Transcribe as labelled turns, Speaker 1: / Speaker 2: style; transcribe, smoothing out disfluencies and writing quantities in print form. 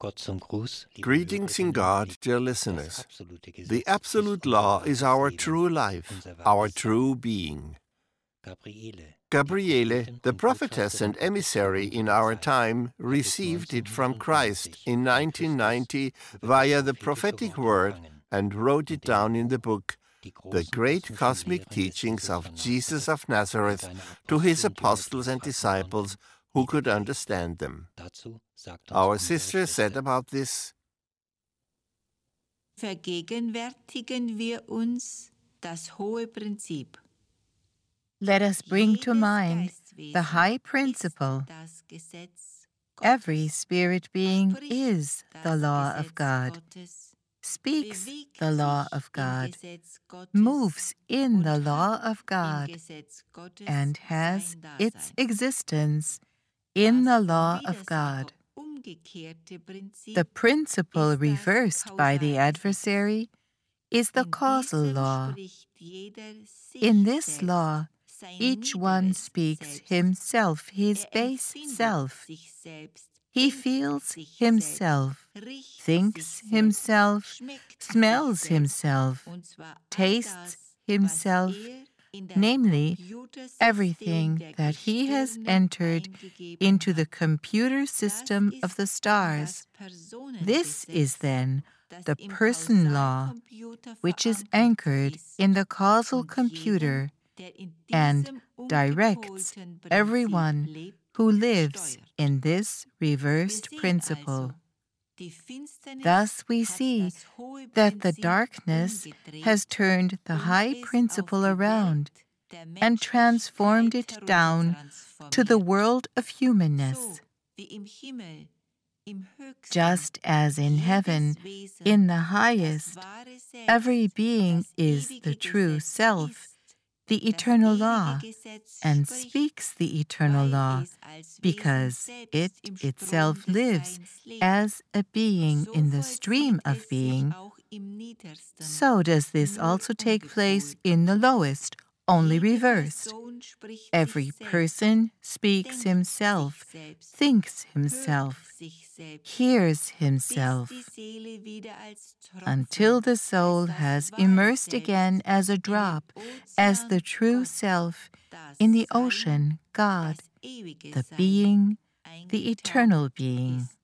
Speaker 1: Greetings in God, dear listeners. The absolute law is our true life, our true being. Gabriele, the prophetess and emissary in our time, received it from Christ in 1990 via the prophetic word and wrote it down in the book, The Great Cosmic Teachings of Jesus of Nazareth, to his apostles and disciples who could understand them. Our sister said about this,
Speaker 2: Vergegenwärtigen wir uns das hohe Prinzip.
Speaker 3: Let us bring to mind the high principle. Every spirit being is the law of God, speaks the law of God, moves in the law of God, and has its existence in the law of God. The principle reversed by the adversary is the causal law. In this law, each one speaks himself, his base self. He feels himself, thinks himself, smells himself, tastes himself, namely, everything that he has entered into the computer system of the stars. This is then the person law, which is anchored in the causal computer and directs everyone who lives in this reversed principle. Thus we see that the darkness has turned the high principle around and transformed it down to the world of humanness. Just as in heaven, in the highest, every being is the true self, the eternal law, and speaks the eternal law, because it itself lives as a being in the stream of being, so does this also take place in the lowest, only reversed. Every person speaks himself, thinks himself, hears himself, until the soul has immersed again as a drop, as the true self, in the ocean, God, the being, the eternal being.